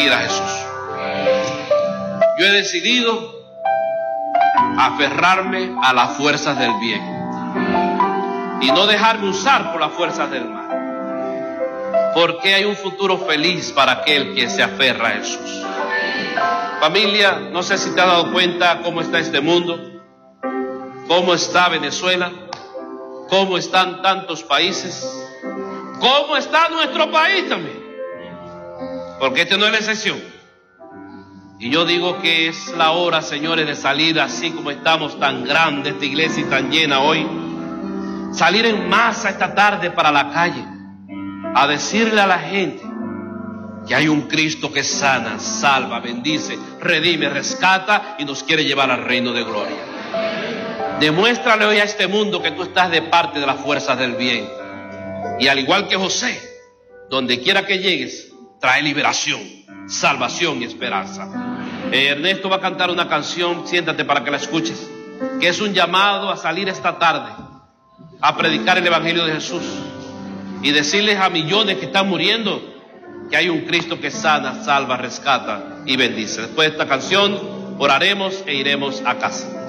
seguir a Jesús. Yo he decidido aferrarme a las fuerzas del bien y no dejarme usar por las fuerzas del mal, porque hay un futuro feliz para aquel que se aferra a Jesús. Familia, no sé si te has dado cuenta cómo está este mundo, cómo está Venezuela, cómo están tantos países, cómo está nuestro país también, porque este no es la excepción. Y yo digo que es la hora, señores, de salir así como estamos, tan grande esta iglesia y tan llena hoy, salir en masa esta tarde para la calle, a decirle a la gente que hay un Cristo que sana, salva, bendice, redime, rescata y nos quiere llevar al reino de gloria. Demuéstrale hoy a este mundo que tú estás de parte de las fuerzas del bien. Y al igual que José, donde quiera que llegues, trae liberación, salvación y esperanza. Ernesto va a cantar una canción, siéntate para que la escuches, que es un llamado a salir esta tarde a predicar el evangelio de Jesús y decirles a millones que están muriendo que hay un Cristo que sana, salva, rescata y bendice. Después de esta canción oraremos e iremos a casa.